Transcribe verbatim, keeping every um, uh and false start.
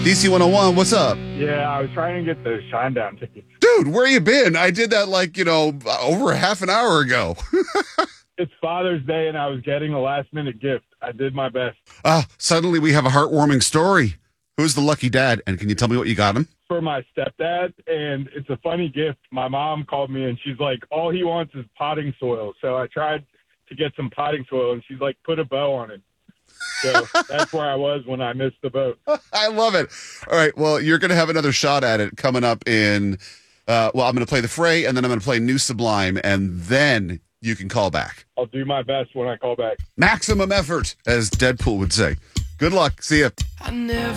D C one oh one, what's up? Yeah, I was trying to get the Shinedown tickets. Dude, where you been? I did that like, you know, over a half an hour ago. It's Father's Day, and I was getting a last-minute gift. I did my best. Ah, suddenly we have a heartwarming story. Who's the lucky dad? And can you tell me what you got him? For my stepdad, and it's a funny gift. My mom called me, and she's like, all he wants is potting soil. So I tried to get some potting soil, and she's like, put a bow on it. So that's where I was when I missed the boat. I love it. All right, well, you're going to have another shot at it coming up in, uh, well, I'm going to play The Fray, and then I'm going to play New Sublime, and then you can call back. I'll do my best when I call back. Maximum effort, as Deadpool would say. Good luck. See ya. I never